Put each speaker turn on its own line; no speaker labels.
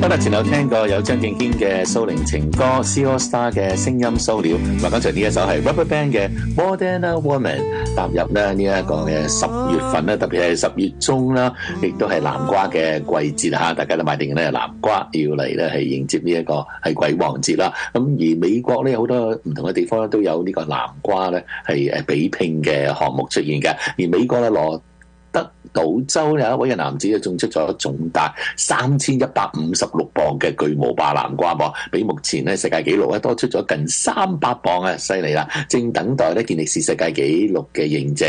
不過前有聽過有張敬軒嘅蘇寧情歌 ，C AllStar 嘅聲音蘇了，同埋剛才呢一首係 RubberBand 嘅 More Than a Woman。踏入咧呢一個嘅10月份咧，特別係10月中啦，亦都係南瓜嘅季節嚇，大家都買定咧南瓜要嚟咧係迎接呢一個係鬼王節啦。咁而美國咧好多唔同嘅地方都有呢個南瓜咧係比拼嘅項目出現嘅，而美國咧羅德島州有一位嘅男子就種出咗重達3156磅嘅巨無霸南瓜噃，比目前咧世界紀錄咧多出咗近300磅啊，犀利啦！正等待咧健力士世界紀錄嘅認證。